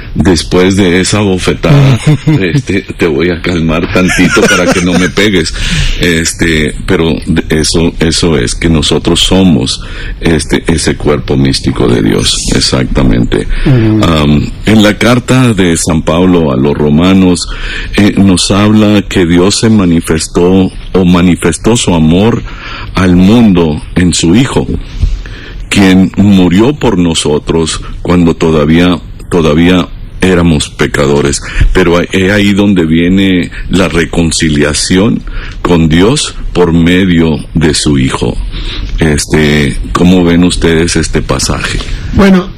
después de esa bofetada, te voy a calmar tantito para que no me pegues. Pero eso es que nosotros somos ese cuerpo místico de Dios, exactamente. En la carta de San Pablo a los romanos nos habla que Dios se manifestó su amor al mundo en su Hijo, quien murió por nosotros cuando todavía éramos pecadores. Pero es ahí donde viene la reconciliación con Dios por medio de su Hijo. ¿Cómo ven ustedes este pasaje? Bueno,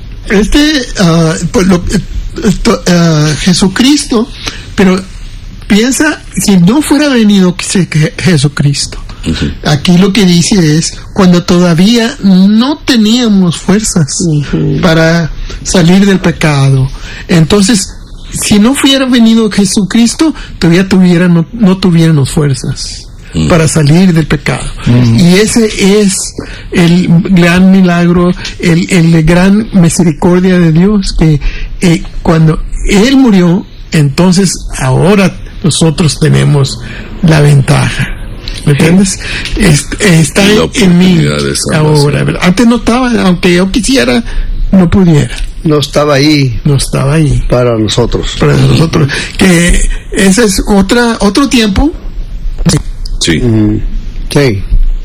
Jesucristo, pero piensa, si no fuera venido Jesucristo, aquí lo que dice es cuando todavía no teníamos fuerzas para salir del pecado. Entonces, si no fuera venido Jesucristo, todavía no tuviéramos fuerzas para salir del pecado. Y ese es el gran milagro, el gran misericordia de Dios, que cuando Él murió, entonces ahora nosotros tenemos la ventaja. ¿Me entiendes? Está en mí ahora. Antes no estaba, aunque yo quisiera, no pudiera. No estaba ahí para nosotros. Que ese es otro tiempo. Sí. Sí.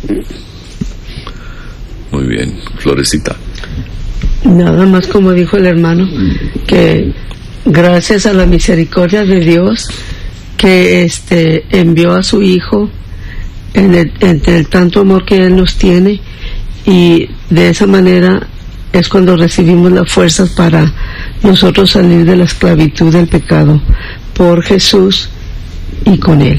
Muy bien, Florecita. Nada más, como dijo el hermano, que gracias a la misericordia de Dios que envió a su Hijo en el tanto amor que Él nos tiene, y de esa manera es cuando recibimos las fuerzas para nosotros salir de la esclavitud del pecado por Jesús y con Él.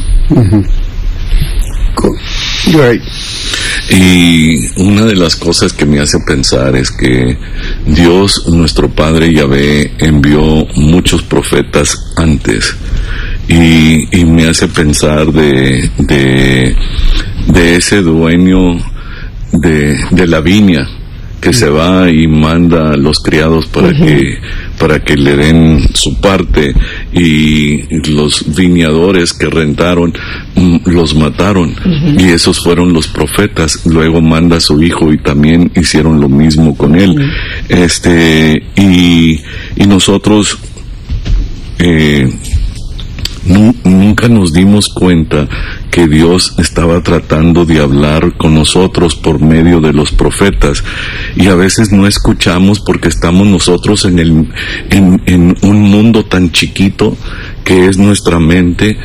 Right. Y una de las cosas que me hace pensar es que Dios, nuestro Padre Yahvé, envió muchos profetas antes, y me hace pensar de ese dueño de la viña que se va y manda a los criados para que le den su parte, y los viñadores que rentaron los mataron, y esos fueron los profetas. Luego manda a su Hijo y también hicieron lo mismo con él. Y nosotros nunca nos dimos cuenta que Dios estaba tratando de hablar con nosotros por medio de los profetas, y a veces no escuchamos porque estamos nosotros en un mundo tan chiquito que es nuestra mente,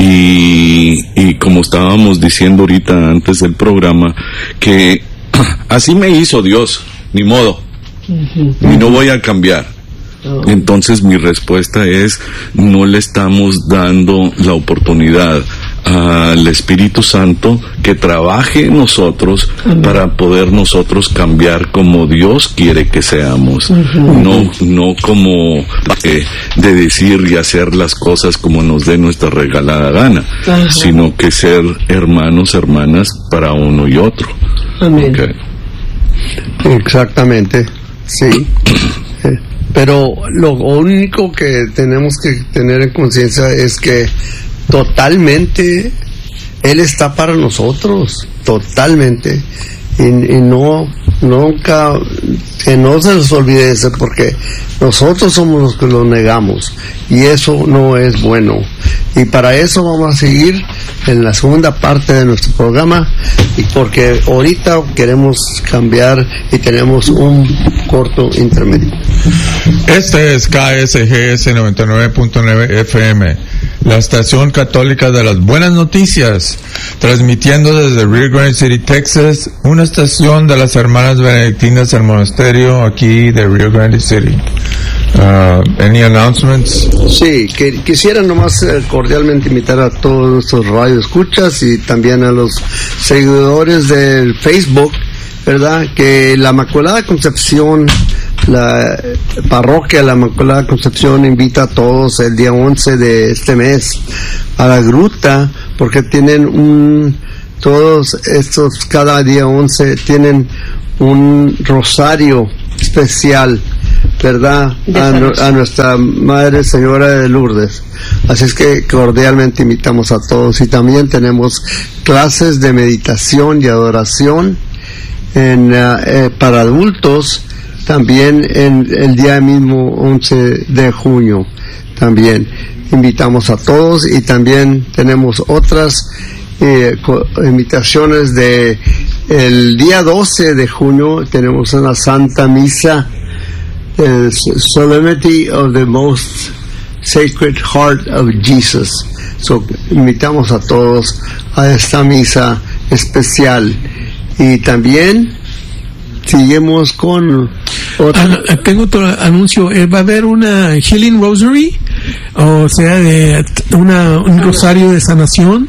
y como estábamos diciendo ahorita antes del programa, que así me hizo Dios, ni modo, y no voy a cambiar. Entonces mi respuesta es: no le estamos dando la oportunidad al Espíritu Santo que trabaje en nosotros para poder nosotros cambiar como Dios quiere que seamos, no como de decir y hacer las cosas como nos dé nuestra regalada gana, sino que ser hermanos, hermanas para uno y otro. Amén. Exactamente, sí. Pero lo único que tenemos que tener en conciencia es que totalmente Él está para nosotros, totalmente, y nunca, que no se les olvide eso, porque nosotros somos los que lo negamos, y eso no es bueno. Y para eso vamos a seguir en la segunda parte de nuestro programa, y porque ahorita queremos cambiar y tenemos un corto intermedio. Este es KSGS 99.9 FM, la estación católica de las buenas noticias, transmitiendo desde Rio Grande City, Texas, una estación de las hermanas benedictinas del monasterio aquí de Rio Grande City. Any announcements? Sí, quisiera nomás cordialmente invitar a todos nuestros radioescuchas y también a los seguidores del Facebook, ¿verdad? Que la Inmaculada Concepción, la parroquia de la Inmaculada Concepción, invita a todos el día 11 de este mes a la gruta, porque tienen todos estos, cada día 11 tienen un rosario especial ¿verdad? A nuestra Madre Señora de Lourdes. Así es que cordialmente invitamos a todos. Y también tenemos clases de meditación y adoración para adultos, también en el día mismo 11 de junio. También invitamos a todos, y también tenemos otras invitaciones de el día 12 de junio. Tenemos una Santa Misa, Solemnity of the Most Sacred Heart of Jesus. So, invitamos a todos a esta misa especial. Y también seguimos con tengo otro anuncio. Va a haber una Healing Rosary, o sea, de un rosario de sanación,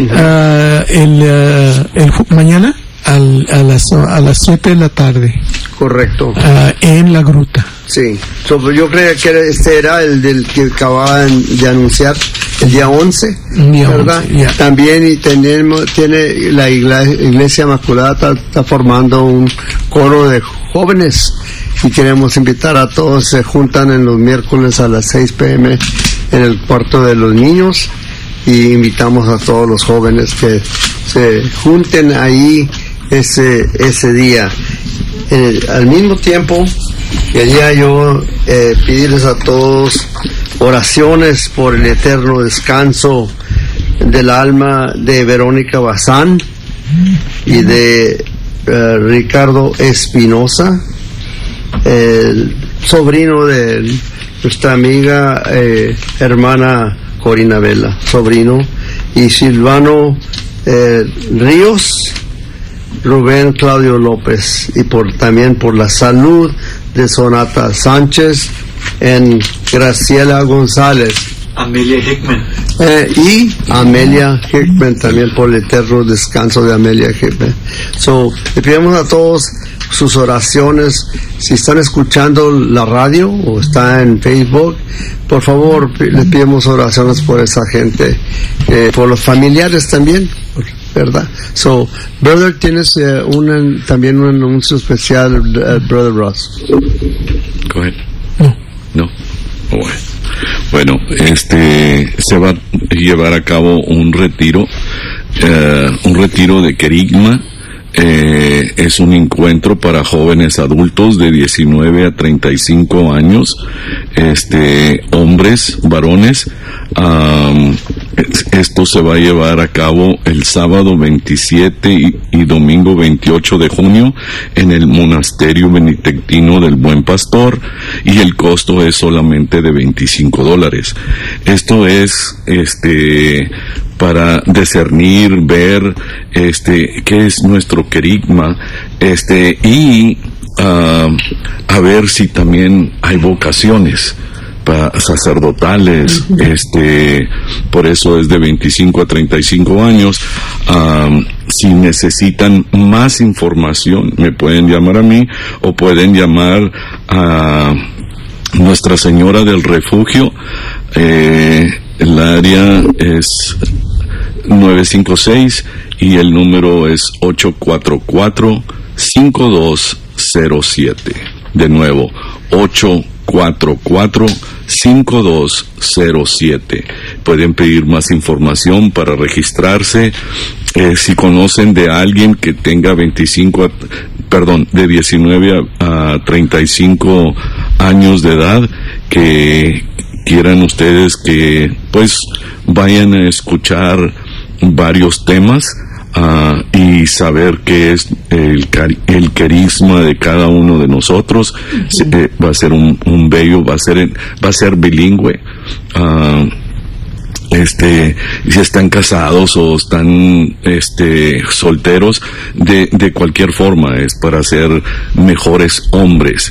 mañana a las 7 de la tarde. Correcto. En la gruta. Sí. Yo creo que este era el del que acababan de anunciar, el día 11, ¿verdad? 11, yeah. También y tiene la Iglesia Inmaculada está formando un coro de jóvenes, y queremos invitar a todos. Se juntan en los miércoles a las 6 p.m. en el cuarto de los niños, y invitamos a todos los jóvenes que se junten ahí ese día. Al mismo tiempo, quería yo pedirles a todos oraciones por el eterno descanso del alma de Verónica Bazán y de Ricardo Espinosa, el sobrino de nuestra amiga hermana Corina Vela, sobrino, y Silvano Ríos, Rubén Claudio López, y también por la salud de Sonata Sánchez, en Graciela González, Amelia Hickman, y Amelia Hickman, también por el eterno descanso de Amelia Hickman. Le pedimos a todos sus oraciones. Si están escuchando la radio o está en Facebook, por favor, les pedimos oraciones por esa gente, por los familiares también, ¿verdad? Brother, tienes también un anuncio especial, Brother Ross. Go ahead. No. Bueno, se va a llevar a cabo un retiro de querigma. Es un encuentro para jóvenes adultos de 19 a 35 años, hombres, varones. Esto se va a llevar a cabo el sábado 27 y domingo 28 de junio en el Monasterio Benedictino del Buen Pastor, y el costo es solamente de $25. Esto es para discernir, ver qué es nuestro querigma, y a ver si también hay vocaciones sacerdotales. Por eso es de 25 a 35 años. Si necesitan más información, me pueden llamar a mí, o pueden llamar a Nuestra Señora del Refugio. El área es 956 y el número es 844-5207. De nuevo, 844-5207. Pueden pedir más información para registrarse. Si conocen de alguien que tenga de 19 a 35 años de edad, que quieran ustedes que pues vayan a escuchar varios temas y saber qué es el carisma de cada uno de nosotros. Va a ser un bello, va a ser bilingüe. Si están casados o están solteros, de cualquier forma es para ser mejores hombres,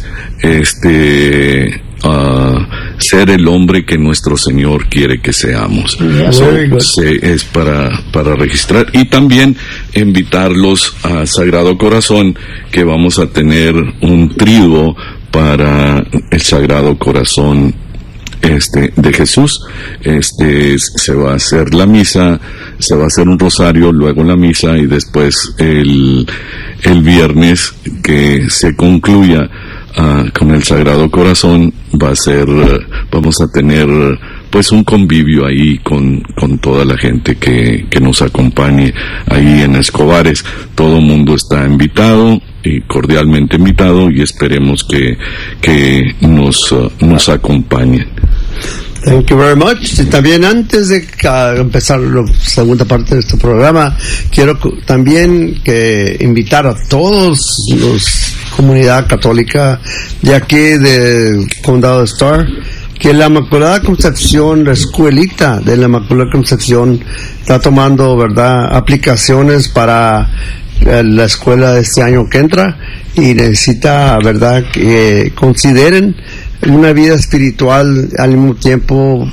ser el hombre que nuestro Señor quiere que seamos. Es para registrar, y también invitarlos a Sagrado Corazón, que vamos a tener un triduo para el Sagrado Corazón de Jesús. Se va a hacer la misa, se va a hacer un rosario, luego la misa, y después el viernes que se concluya con el Sagrado Corazón, vamos a tener pues un convivio ahí con toda la gente que nos acompañe ahí en Escobares. Todo el mundo está invitado y cordialmente invitado, y esperemos que nos acompañen. Thank you very much. Y también, antes de empezar la segunda parte de este programa, quiero también invitar a todos los comunidad católica de aquí del condado de Starr, que la Inmaculada Concepción, la escuelita de la Inmaculada Concepción, está tomando, ¿verdad?, aplicaciones para la escuela de este año que entra, y necesita, ¿verdad?, que consideren una vida espiritual al mismo tiempo,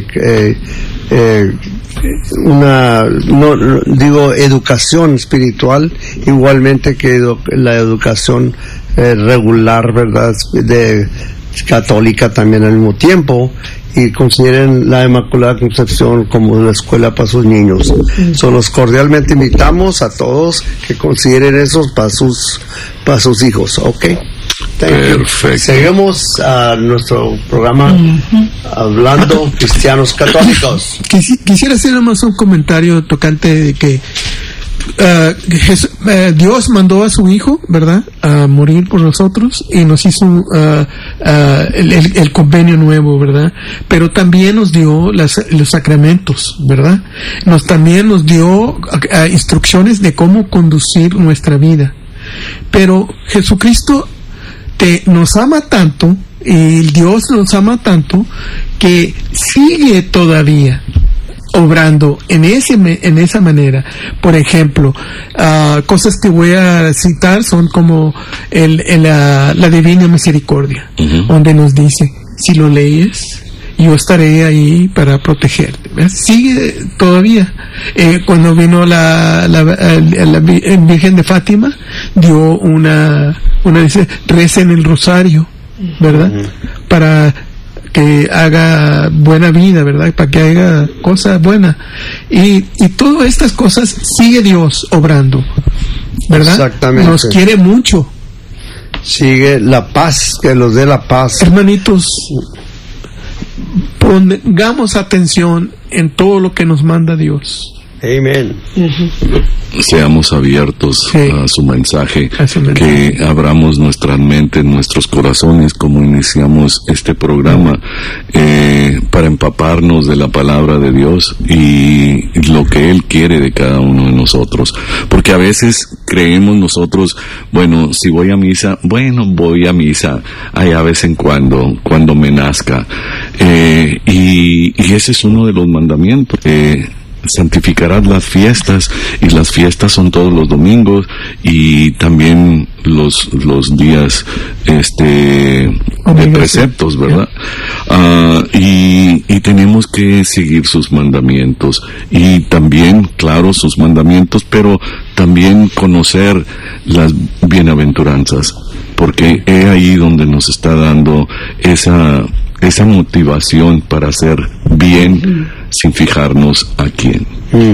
educación espiritual, igualmente que la educación regular, ¿verdad?, de católica también al mismo tiempo, y consideren la Inmaculada Concepción como la escuela para sus niños. Los cordialmente invitamos a todos que consideren eso para sus hijos, ¿ok? Perfecto. Seguimos a nuestro programa hablando cristianos católicos. Quisiera hacer nomás un comentario tocante de que Dios mandó a su Hijo, ¿verdad?, a morir por nosotros, y nos hizo el convenio nuevo, ¿verdad? Pero también nos dio los sacramentos, ¿verdad? También nos dio instrucciones de cómo conducir nuestra vida. Pero Jesucristo nos ama tanto, y Dios nos ama tanto, que sigue todavía obrando en esa manera. Por ejemplo, cosas que voy a citar son como la Divina Misericordia, donde nos dice: si lo lees, yo estaré ahí para protegerte. ¿Ves? Sigue todavía. Cuando vino la Virgen de Fátima, dio dice: recen el rosario, ¿verdad? Para que haga buena vida, ¿verdad? Para que haga cosas buenas. Y todas estas cosas sigue Dios obrando, ¿verdad? Exactamente. Nos quiere mucho. Sigue la paz, que los dé la paz. Hermanitos, pongamos atención en todo lo que nos manda Dios. Amén. Seamos abiertos a su mensaje, que abramos nuestras mentes, nuestros corazones, como iniciamos este programa, para empaparnos de la palabra de Dios y lo que Él quiere de cada uno de nosotros. Porque a veces creemos nosotros, bueno, si voy a misa, voy a misa allá vez en cuando me nazca. Y ese es uno de los mandamientos. Santificarás las fiestas, y las fiestas son todos los domingos, y también los días de preceptos, ¿verdad? Y tenemos que seguir sus mandamientos, y también, claro, sus mandamientos, pero también conocer las bienaventuranzas, porque es ahí donde nos está dando esa motivación para hacer bien, sin fijarnos a quién.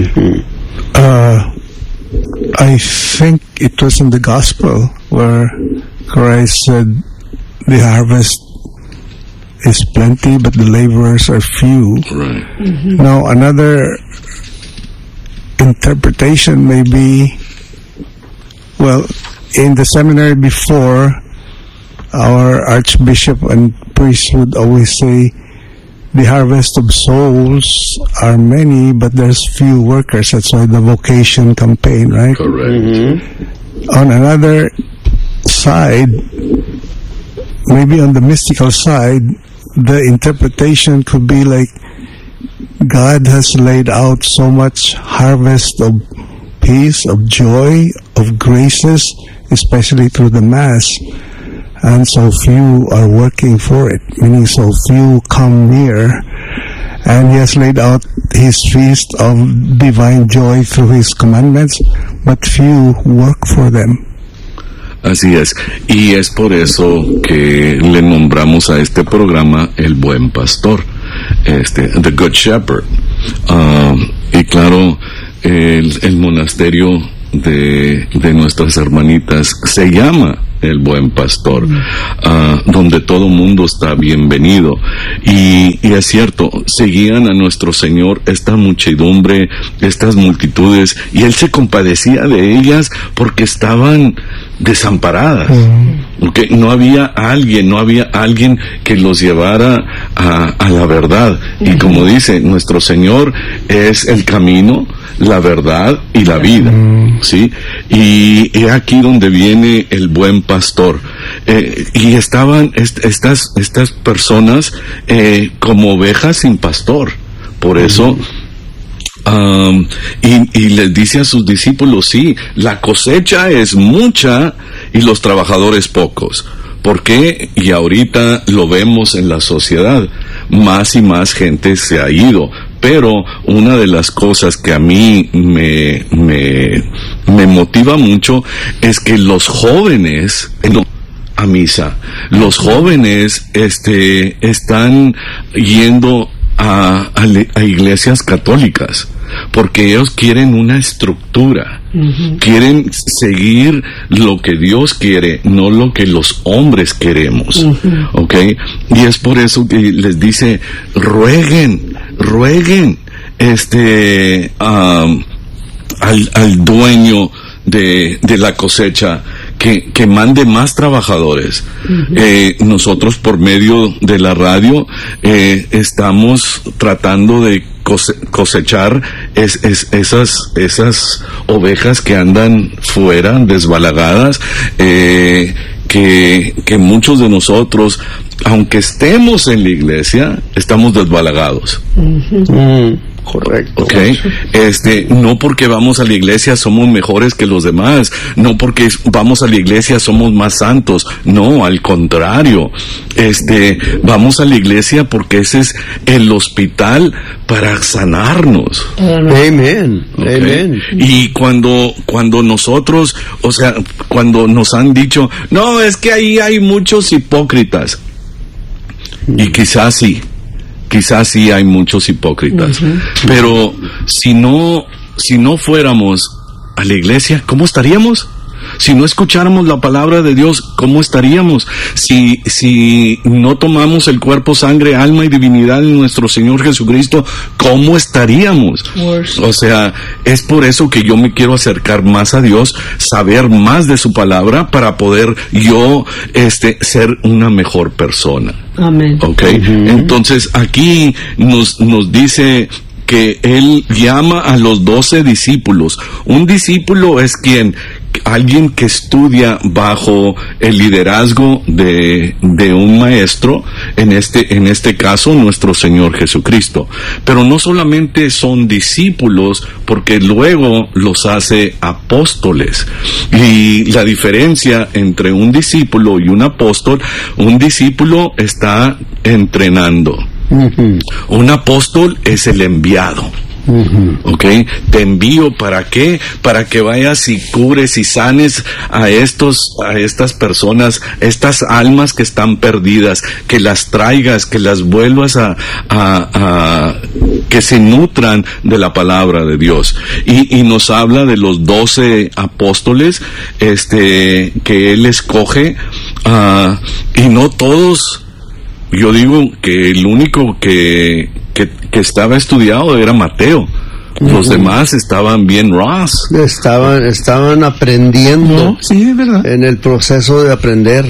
I think it was in the gospel where Christ said, the harvest is plenty, but the laborers are few. Right. Now, another interpretation may be, well, in the seminary before, our archbishop and priest would always say, the harvest of souls are many, but there's few workers. That's why the vocation campaign, right? Correct. On another side, maybe on the mystical side, the interpretation could be like, God has laid out so much harvest of peace, of joy, of graces, especially through the Mass, and so few are working for it, meaning so few come near, and He has laid out His feast of divine joy through His commandments, but few work for them. Así es, y es por eso que le nombramos a este programa El Buen Pastor, The Good Shepherd. Y claro, el monasterio de nuestras hermanitas se llama El Buen Pastor, donde todo mundo está bienvenido. Y es cierto, seguían a nuestro Señor esta muchedumbre, estas multitudes, y Él se compadecía de ellas porque estaban desamparadas. Okay, no había alguien que los llevara a la verdad. Y como dice, nuestro Señor es el camino, la verdad y la vida, ¿sí? Y es aquí donde viene el buen pastor. Y estaban estas personas como ovejas sin pastor. Por eso y les dice a sus discípulos, sí, la cosecha es mucha y los trabajadores pocos. ¿Por qué? Y ahorita lo vemos en la sociedad, más y más gente se ha ido. Pero una de las cosas que a mí me motiva mucho es que los jóvenes a misa, los jóvenes están yendo a iglesias católicas porque ellos quieren una estructura, quieren seguir lo que Dios quiere, no lo que los hombres queremos, ¿ok? Y es por eso que les dice, rueguen al dueño de la cosecha que mande más trabajadores. Nosotros por medio de la radio estamos tratando de cosechar esas ovejas que andan fuera, desbalagadas, que muchos de nosotros, aunque estemos en la iglesia, estamos desbalagados. Correcto. Okay. No porque vamos a la iglesia somos mejores que los demás, no porque vamos a la iglesia somos más santos, no, al contrario. Vamos a la iglesia porque ese es el hospital para sanarnos. Amén. Okay. Amén. Y cuando nosotros, o sea, cuando nos han dicho, no, es que ahí hay muchos hipócritas. Y quizás sí hay muchos hipócritas, pero si no fuéramos a la iglesia, ¿cómo estaríamos? Si no escucháramos la palabra de Dios, ¿cómo estaríamos? Si no tomamos el cuerpo, sangre, alma y divinidad de nuestro Señor Jesucristo, ¿cómo estaríamos? O sea, es por eso que yo me quiero acercar más a Dios, saber más de su palabra para poder yo ser una mejor persona. Amén. Okay. Entonces aquí nos dice que Él llama a los 12 discípulos. Un discípulo es alguien que estudia bajo el liderazgo de un maestro, en este caso nuestro Señor Jesucristo. Pero no solamente son discípulos, porque luego los hace apóstoles. Y la diferencia entre un discípulo y un apóstol, un discípulo está entrenando. Un apóstol es el enviado. Okay, te envío ¿para qué? Para que vayas y cubres y sanes a estas personas, estas almas que están perdidas, que las traigas, que las vuelvas a que se nutran de la palabra de Dios. Y nos habla de los 12 apóstoles que Él escoge, y no todos. Yo digo que el único que estaba estudiado era Mateo. Los demás estaban bien Ross. Estaban aprendiendo. No, sí, es verdad. En el proceso de aprender.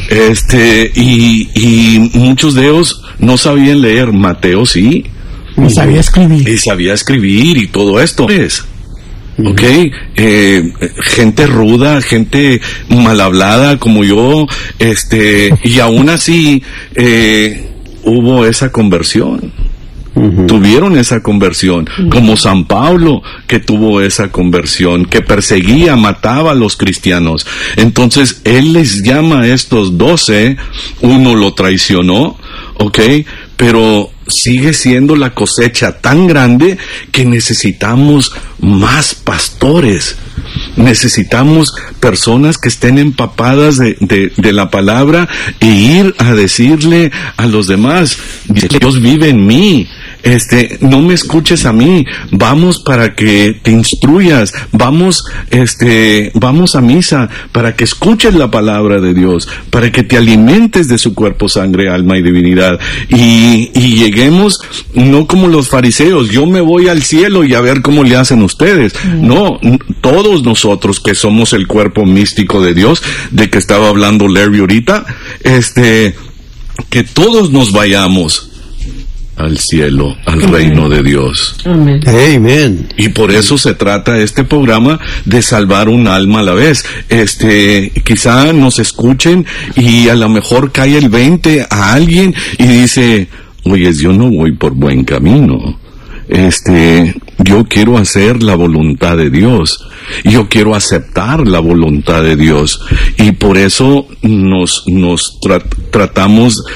Y muchos de ellos no sabían leer. Mateo sí. Y sabía escribir. Y sabía escribir y todo esto. Okay, gente ruda, gente mal hablada como yo, y aún así hubo esa conversión. Tuvieron esa conversión, como San Pablo, que tuvo esa conversión, que perseguía, mataba a los cristianos. Entonces Él les llama a estos 12, uno lo traicionó, pero sigue siendo la cosecha tan grande que necesitamos más pastores. Necesitamos personas que estén empapadas de la palabra e ir a decirle a los demás, Dios vive en mí. no me escuches a mí, vamos para que te instruyas, vamos a misa para que escuches la palabra de Dios, para que te alimentes de su cuerpo, sangre, alma y divinidad, y lleguemos no como los fariseos, yo me voy al cielo y a ver cómo le hacen ustedes. No, todos nosotros que somos el cuerpo místico de Dios, de que estaba hablando Larry ahorita, que todos nos vayamos al cielo, al reino de Dios. Amén. Amen. Y por eso se trata este programa, de salvar un alma a la vez. Quizá nos escuchen y a lo mejor cae el 20 a alguien y dice, oye, yo no voy por buen camino. Yo quiero hacer la voluntad de Dios, yo quiero aceptar la voluntad de Dios, y por eso nos tratamos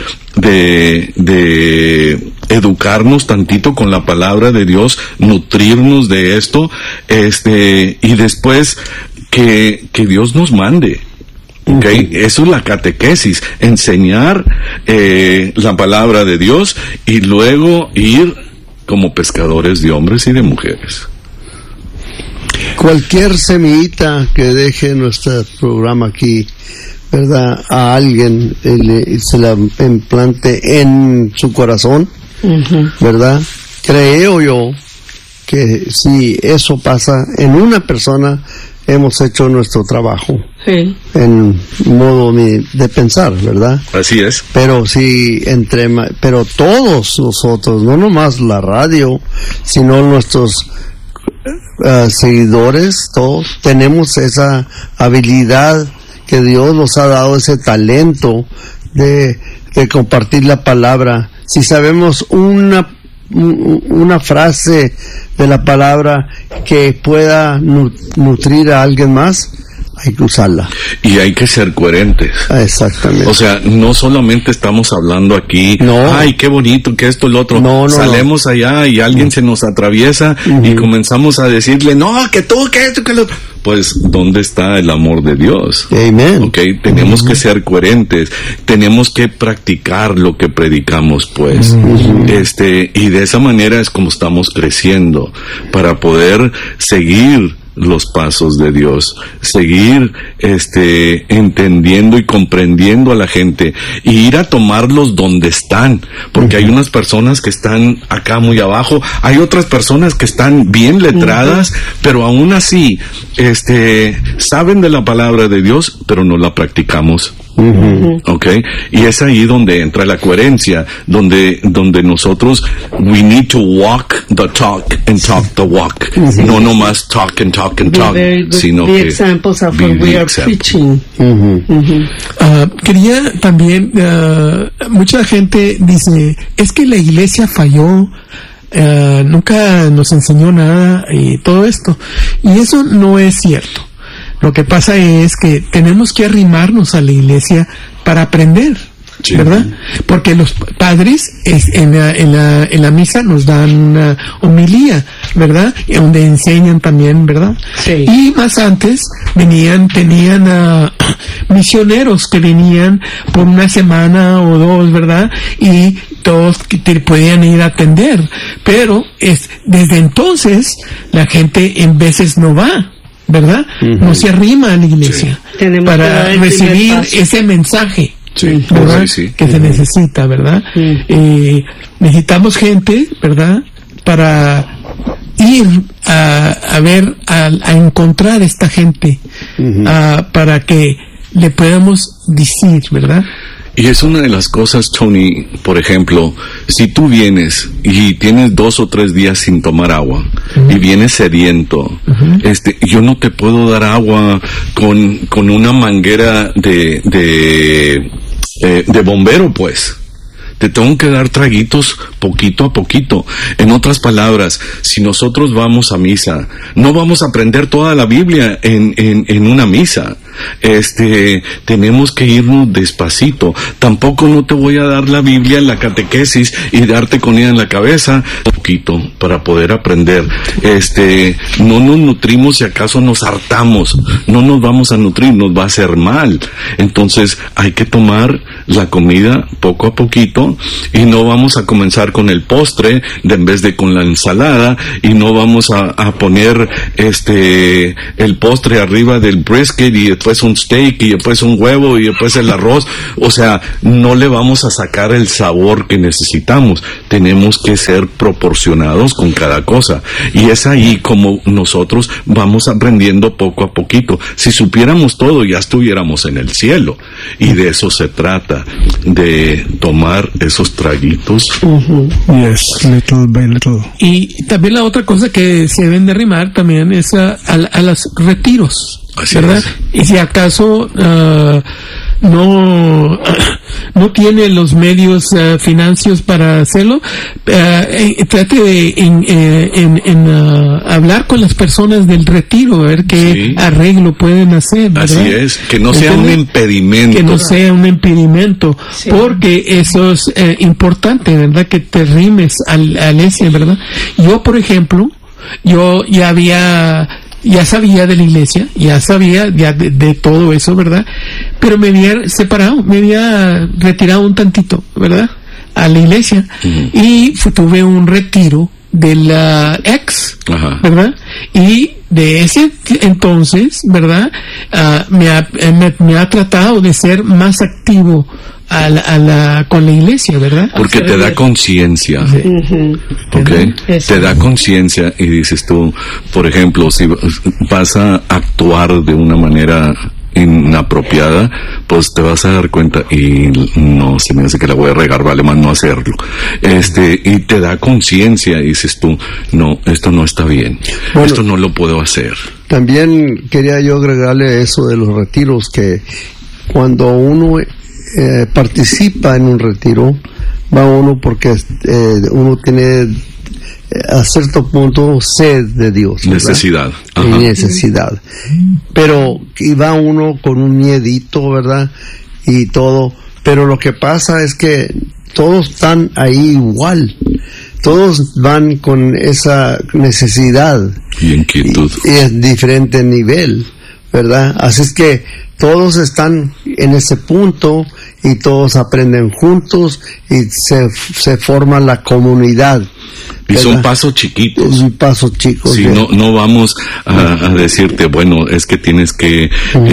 de educarnos tantito con la palabra de Dios, nutrirnos de esto, y después que Dios nos mande. Okay, eso es la catequesis, enseñar la palabra de Dios y luego ir como pescadores de hombres y de mujeres. Cualquier semillita que deje nuestro programa aquí, ¿verdad?, a alguien se la implante en su corazón, ¿verdad? Creo yo que si eso pasa en una persona, hemos hecho nuestro trabajo. Sí. En modo de pensar, ¿verdad? Así es. Pero pero todos nosotros, no nomás la radio, sino nuestros seguidores, todos tenemos esa habilidad que Dios nos ha dado, ese talento de compartir la palabra. Si sabemos una frase de la palabra que pueda nutrir a alguien más, hay que usarla. Y hay que ser coherentes. Exactamente. O sea, no solamente estamos hablando aquí, ay, qué bonito, que esto, lo otro. Salemos allá y alguien se nos atraviesa y comenzamos a decirle, no, que tú, que esto, que lo otro. Pues, ¿dónde está el amor de Dios? Amen. Okay, tenemos que ser coherentes, tenemos que practicar lo que predicamos, pues. Y de esa manera es como estamos creciendo, para poder seguir los pasos de Dios, seguir entendiendo y comprendiendo a la gente, y ir a tomarlos donde están, porque hay unas personas que están acá muy abajo, hay otras personas que están bien letradas, pero aún así saben de la palabra de Dios, pero no la practicamos. Okay, y es ahí donde entra la coherencia, donde nosotros we need to walk the talk and talk the walk, no nomás talk and talk and talk, sino the que examples of what we are preaching. Quería también, mucha gente dice, es que la iglesia falló, nunca nos enseñó nada y todo esto, y eso no es cierto. Lo que pasa es que tenemos que arrimarnos a la iglesia para aprender, ¿verdad? Porque los padres en la misa nos dan una homilía, ¿verdad? Donde enseñan también, ¿verdad? Sí. Y más antes tenían misioneros que venían por una semana o dos, ¿verdad? Y todos que te podían ir a atender, pero desde entonces la gente en veces no va, ¿verdad? No se arrima a la iglesia para recibir ese mensaje, ¿verdad? Que se necesita, ¿verdad? Necesitamos gente, ¿verdad? Para ir a ver, a encontrar esta gente, para que le podamos decir, ¿verdad? Y es una de las cosas, Tony, por ejemplo, si tú vienes y tienes 2 o 3 días sin tomar agua y vienes sediento, yo no te puedo dar agua con una manguera de bombero, pues. Te tengo que dar traguitos poquito a poquito. En otras palabras, si nosotros vamos a misa, no vamos a aprender toda la Biblia en una misa. Tenemos que irnos despacito. Tampoco no te voy a dar la Biblia en la catequesis y darte con ella en la cabeza, poquito, para poder aprender. No nos nutrimos si acaso nos hartamos. No nos vamos a nutrir, nos va a hacer mal. Entonces hay que tomar la comida poco a poquito, y no vamos a comenzar empezar con el postre en vez de con la ensalada, y no vamos a poner el postre arriba del brisket y después un steak y después un huevo y después el arroz. O sea, no le vamos a sacar el sabor que necesitamos. Tenemos que ser proporcionados con cada cosa, y es ahí como nosotros vamos aprendiendo poco a poquito. Si supiéramos todo, ya estuviéramos en el cielo, y de eso se trata, de tomar esos traguitos. Yes, little by little. Y también la otra cosa que se deben de arrimar también es a los retiros, Así ¿verdad? es. Y si acaso no tiene los medios financieros para hacerlo, trate de hablar con las personas del retiro, a ver qué Sí. arreglo pueden hacer, ¿verdad? Así es, que no sea un ¿Entiende? impedimento. Que no sea un impedimento, Sí. porque eso es importante, ¿verdad? Que te rimes al ese, ¿verdad? Yo, por ejemplo, yo ya sabía de la iglesia, ya sabía ya de todo eso, ¿verdad? Pero me había separado, me había retirado un tantito, ¿verdad? A la iglesia. Y tuve un retiro de la ex, Ajá. ¿verdad? Y de ese entonces, ¿verdad? Me ha tratado de ser más activo con la iglesia, ¿verdad? Porque te da conciencia. ¿Ok? Eso. Te da conciencia, y dices tú, por ejemplo, si vas a actuar de una manera inapropiada, pues te vas a dar cuenta, y no, se me hace que la voy a regar, vale más no hacerlo. Y te da conciencia, y dices tú, no, esto no está bien, Bueno, esto no lo puedo hacer. También quería yo agregarle eso de los retiros, que cuando uno participa en un retiro, va uno porque uno tiene a cierto punto sed de Dios, ¿verdad? Necesidad. Y Ajá. necesidad. Pero y va uno con un miedito, ¿verdad? Y todo. Pero lo que pasa es que todos están ahí igual. Todos van con esa necesidad. Y inquietud. Y es diferente nivel, ¿verdad? Así es que todos están en ese punto y todos aprenden juntos y se forma la comunidad. Y son ¿verdad? pasos chiquitos. Es un paso chico. Si no vamos a decirte, bueno, es que tienes que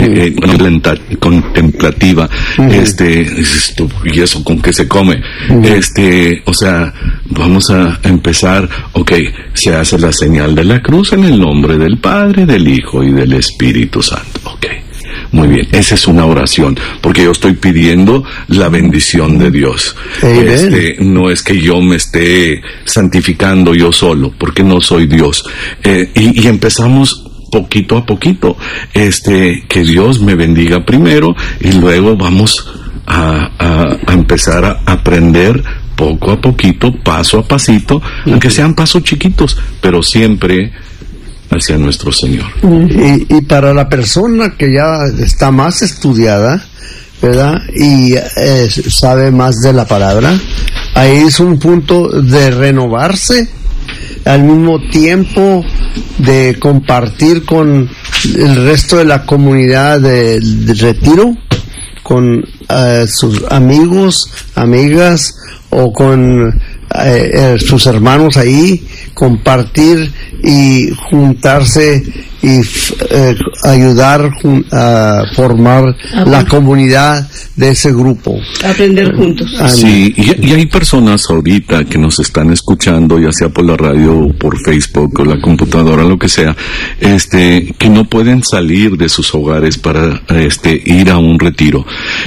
contemplativa, dices tú, y eso con qué se come, o sea, vamos a empezar, se hace la señal de la cruz en el nombre del Padre, del Hijo y del Espíritu Santo. Muy bien, esa es una oración, porque yo estoy pidiendo la bendición de Dios. No es que yo me esté santificando yo solo, porque no soy Dios. Y empezamos poquito a poquito, que Dios me bendiga primero, y luego vamos a empezar a aprender poco a poquito, paso a pasito, aunque sean pasos chiquitos, pero siempre hacia nuestro Señor. Y para la persona que ya está más estudiada, ¿verdad? Y sabe más de la palabra, ahí es un punto de renovarse, al mismo tiempo de compartir con el resto de la comunidad de retiro, con sus amigos, amigas, o con sus hermanos ahí, compartir y juntarse y ayudar a formar la comunidad de ese grupo. Aprender juntos. Sí, y hay personas ahorita que nos están escuchando, ya sea por la radio o por Facebook o la computadora, lo que sea, que no pueden salir de sus hogares para ir a un retiro.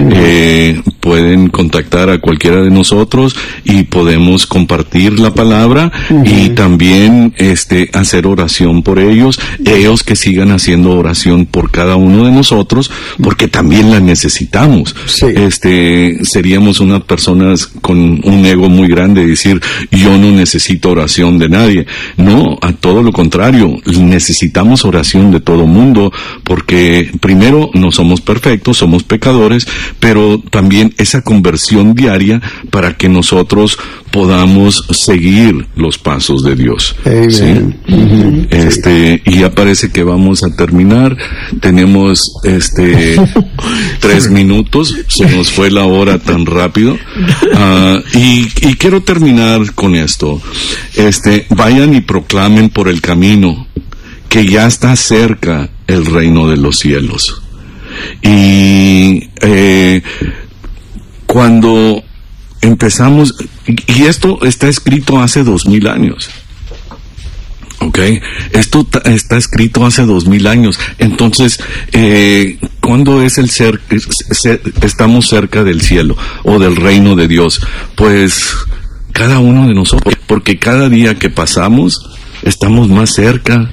Pueden contactar a cualquiera de nosotros y podemos compartir la palabra y también hacer oración por ellos que sigan haciendo oración por cada uno de nosotros, porque también la necesitamos. Sí. Seríamos unas personas con un ego muy grande, decir, yo no necesito oración de nadie. No, a todo lo contrario, necesitamos oración de todo mundo, porque primero no somos perfectos, somos pecadores, pero también esa conversión diaria para que nosotros podamos seguir los pasos de Dios. Amen. ¿Sí? Y ya parece que vamos a terminar. Tenemos 3 minutos, se nos fue la hora tan rápido. Y quiero terminar con esto. Vayan y proclamen por el camino que ya está cerca el reino de los cielos. Y cuando empezamos, y esto está escrito hace 2000 años. ¿Ok? Esto está escrito hace 2000 años. Entonces, ¿cuándo es estamos cerca del cielo o del reino de Dios? Pues cada uno de nosotros, porque cada día que pasamos estamos más cerca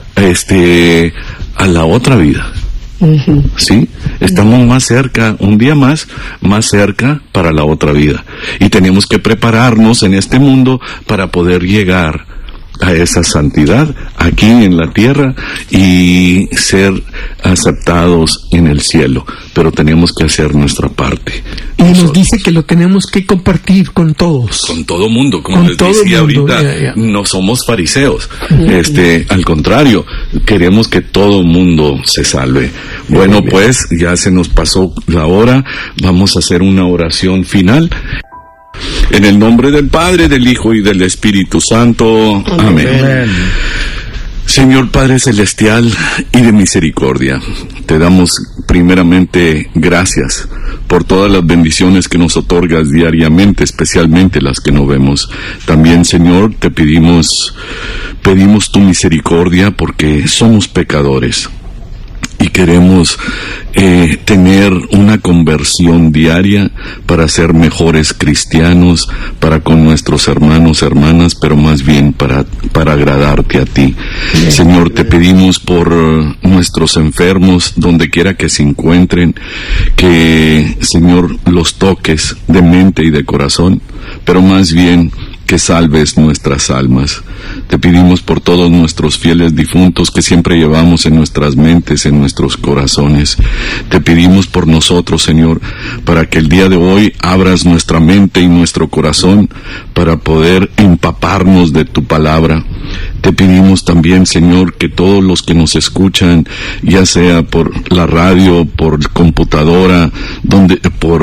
a la otra vida. ¿Sí? Estamos más cerca, un día más cerca para la otra vida. Y tenemos que prepararnos en este mundo para poder llegar a esa santidad aquí en la tierra y ser aceptados en el cielo. Pero tenemos que hacer nuestra parte. Y nos dice que lo tenemos que compartir con todos. Con todo mundo, como les decía ahorita, no somos fariseos. Al contrario, queremos que todo mundo se salve. Bueno, pues ya se nos pasó la hora. Vamos a hacer una oración final. En el nombre del Padre, del Hijo y del Espíritu Santo. Amén. Señor Padre Celestial y de misericordia, te damos primeramente gracias por todas las bendiciones que nos otorgas diariamente, especialmente las que no vemos. También, Señor, te pedimos tu misericordia porque somos pecadores y queremos tener una conversión diaria para ser mejores cristianos, para con nuestros hermanos, hermanas, pero más bien para agradarte a ti. Señor, te pedimos por nuestros enfermos, donde quiera que se encuentren, que, Señor, los toques de mente y de corazón, pero más bien que salves nuestras almas. Te pedimos por todos nuestros fieles difuntos que siempre llevamos en nuestras mentes, en nuestros corazones. Te pedimos por nosotros, Señor, para que el día de hoy abras nuestra mente y nuestro corazón para poder empaparnos de tu palabra. Te pedimos también, Señor, que todos los que nos escuchan, ya sea por la radio, por computadora, donde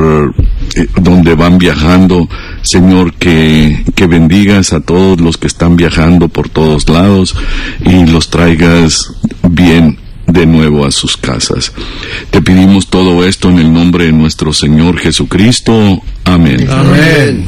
van viajando, Señor, que bendigas a todos los que están viajando por todos lados y los traigas bien de nuevo a sus casas. Te pedimos todo esto en el nombre de nuestro Señor Jesucristo. Amén. Amén.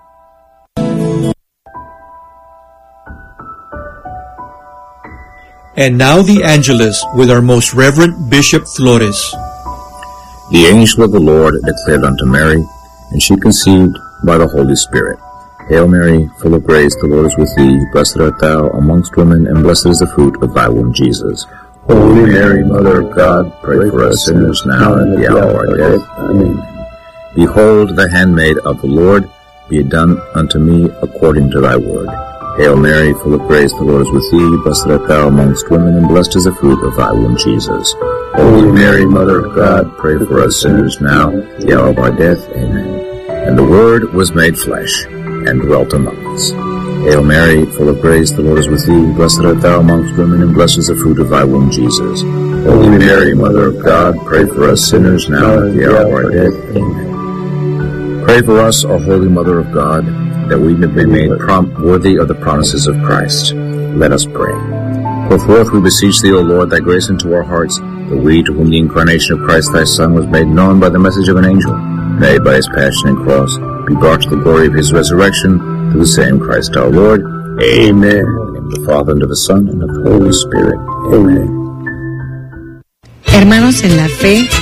And now the Angelus with our most Reverend Bishop Flores. The angel of the Lord declared unto Mary, and she conceived by the Holy Spirit. Hail Mary, full of grace, the Lord is with thee. Blessed art thou amongst women, and blessed is the fruit of thy womb, Jesus. Holy Mary, Mother of God, pray for us sinners now and at the hour of our death. Amen. Behold, the handmaid of the Lord, be it done unto me according to thy word. Hail Mary, full of grace, the Lord is with thee. Blessed art thou amongst women, and blessed is the fruit of thy womb, Jesus. Holy Mary, Mother of God, pray for us sinners now, at the hour of our death. Amen. And the Word was made flesh, and dwelt among us. Hail Mary, full of grace, the Lord is with thee. Blessed art thou amongst women, and blessed is the fruit of thy womb, Jesus. Holy Mary, Mother of God, pray for us sinners now, at the hour of our death. Amen. Pray for us, O Holy Mother of God, that we may be made worthy of the promises of Christ. Let us pray. Pour forth, we beseech thee, O Lord, thy grace into our hearts, that we, to whom the incarnation of Christ thy Son was made known by the message of an angel, may by his passion and cross be brought to the glory of his resurrection, through the same Christ our Lord. Amen. In the name of the Father, and of the Son, and of the Holy Spirit. Amen. Hermanos en la fe,